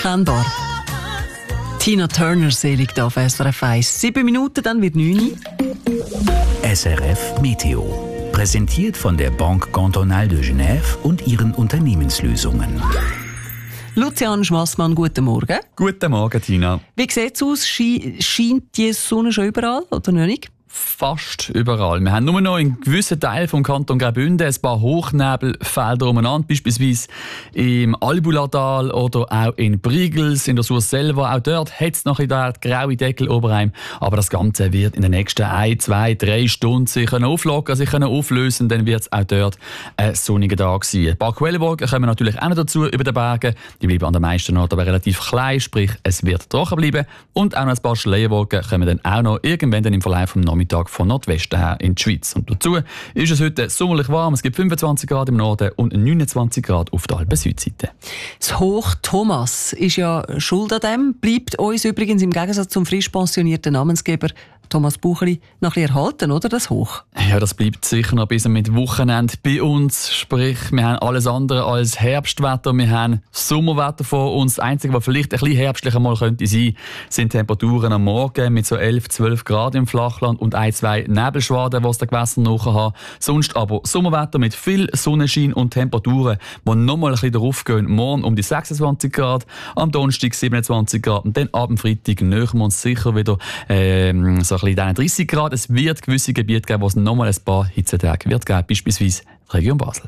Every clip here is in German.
Kennbar. Tina Turner selig da auf SRF 1. 7 Minuten, dann wird 9. SRF Meteo. Präsentiert von der Banque Cantonale de Genève und ihren Unternehmenslösungen. Lucian Schmassmann, guten Morgen. Guten Morgen, Tina. Wie sieht es aus? Scheint die Sonne schon überall oder noch nicht? Fast überall. Wir haben nur noch in gewissen Teilen vom Kanton Graubünden ein paar Hochnebelfelder umeinander, beispielsweise im Albulatal oder auch in Brigels, in der Surselva. Auch dort hat es noch ein bisschen graue Deckel oberhalb. Aber das Ganze wird in den nächsten 1, 2, 3 Stunden sich auflockern, sich auflösen. Dann wird es auch dort ein sonniger Tag sein. Ein paar Quellenwolken kommen natürlich auch noch dazu über den Bergen. Die bleiben an den meisten Orten aber relativ klein, sprich es wird trocken bleiben. Und auch noch ein paar Schleierwolken kommen dann auch noch irgendwann dann im Verlauf vom Nachmittag von Nordwesten her in die Schweiz. Und dazu ist es heute sommerlich warm. Es gibt 25 Grad im Norden und 29 Grad auf der Alpen Südseite. Das Hoch Thomas ist ja schuld an dem. Bleibt uns übrigens im Gegensatz zum frisch pensionierten Namensgeber Thomas Buchli noch ein bisschen erhalten, oder, das Hoch? Ja, das bleibt sicher noch bis mit Wochenende bei uns. Sprich, wir haben alles andere als Herbstwetter. Wir haben Sommerwetter vor uns. Das Einzige, was vielleicht ein bisschen herbstlicher mal könnte sein, sind Temperaturen am Morgen mit so 11, 12 Grad im Flachland und 1, 2 Nebelschwaden, die es den Gewässern nachher haben. Sonst aber Sommerwetter mit viel Sonnenschein und Temperaturen, die nochmal ein bisschen darauf gehen. Morgen um die 26 Grad, am Donnerstag 27 Grad und dann ab dem Freitag nähern wir uns sicher wieder so ein bisschen 30 Grad. Es wird gewisse Gebiete geben, wo es nochmal ein paar Hitzetage wird geben, beispielsweise die Region Basel.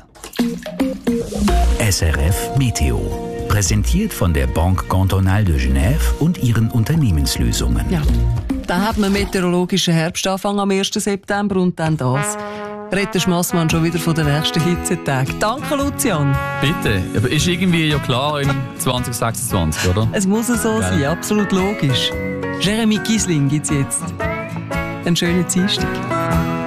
SRF Meteo. Präsentiert von der Banque Cantonale de Genève und ihren Unternehmenslösungen. Ja, dann hat man meteorologischen Herbstanfang am 1. September und dann das. Redet Schmassmann schon wieder von den nächsten Hitzetagen. Danke, Lucian. Bitte. Aber ist irgendwie ja klar im 2026, oder? Es muss so sein, absolut logisch. Jeremy Giesling gibt es jetzt. Einen schönen Dienstag.